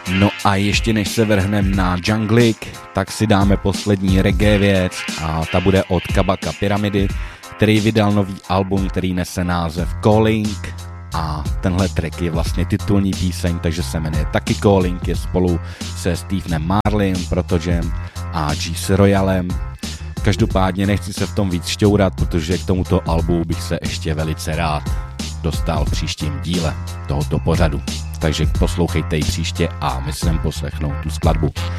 No a ještě než se vrhneme na Junglik, tak si dáme poslední reggae věc a ta bude od Kabaka Pyramidy, který vydal nový album, který nese název Calling a tenhle track je vlastně titulní píseň, takže se jmenuje taky Calling, je spolu se Stevenem Marlem, Protogem a G.C. Royalem. Každopádně nechci se v tom víc šťourat, protože k tomuto albu bych se ještě velice rád dostal v příštím díle tohoto pořadu. Takže poslouchejte ji příště a my si poslechnout tu skladbu.